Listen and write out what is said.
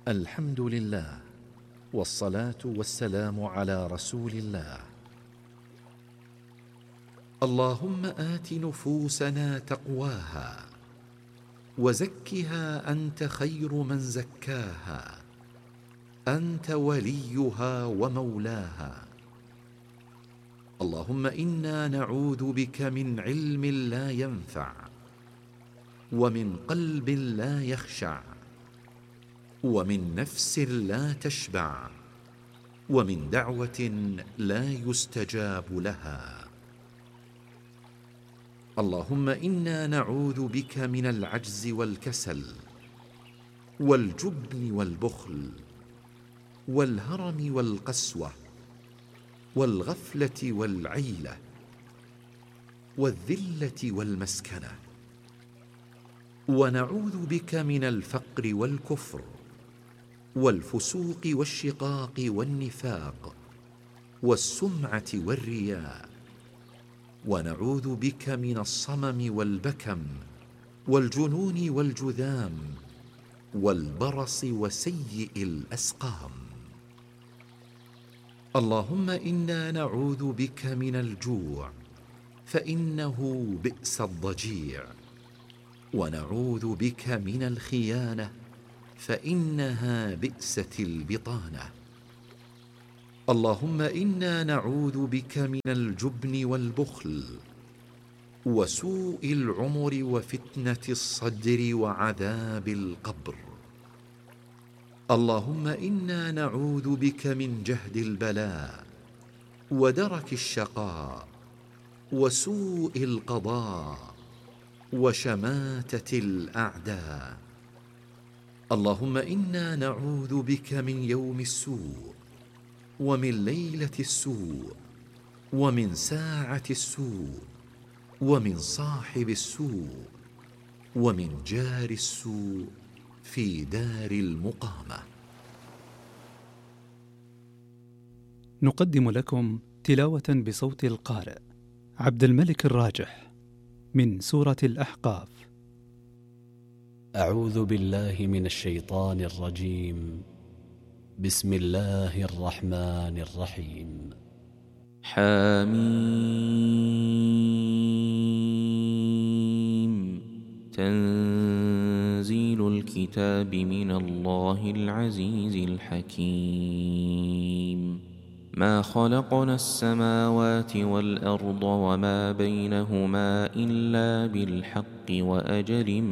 الحمد لله، والصلاة والسلام على رسول الله. اللهم آت نفوسنا تقواها وزكها أنت خير من زكاها، أنت وليها ومولاها. اللهم إنا نعوذ بك من علم لا ينفع، ومن قلب لا يخشع، ومن نفس لا تشبع، ومن دعوة لا يستجاب لها. اللهم إنا نعوذ بك من العجز والكسل والجبن والبخل والهرم والقسوة والغفلة والعيلة والذلة والمسكنة، ونعوذ بك من الفقر والكفر والفسوق والشقاق والنفاق والسمعة والرياء، ونعوذ بك من الصمم والبكم والجنون والجذام والبرص وسيء الأسقام. اللهم إنا نعوذ بك من الجوع فإنه بئس الضجيع، ونعوذ بك من الخيانة فإنها بئست البطانة. اللهم إنا نعوذ بك من الجبن والبخل وسوء العمر وفتنة الصدر وعذاب القبر. اللهم إنا نعوذ بك من جهد البلاء ودرك الشقاء وسوء القضاء وشماتة الأعداء. اللهم إنا نعوذ بك من يوم السوء ومن ليلة السوء ومن ساعة السوء ومن صاحب السوء ومن جار السوء في دار المقامة. نقدم لكم تلاوة بصوت القارئ عبد الملك الراجح من سورة الأحقاف. أعوذ بالله من الشيطان الرجيم. بسم الله الرحمن الرحيم. حميم. تنزيل الكتاب من الله العزيز الحكيم. ما خلقنا السماوات والأرض وما بينهما إلا بالحق وأجل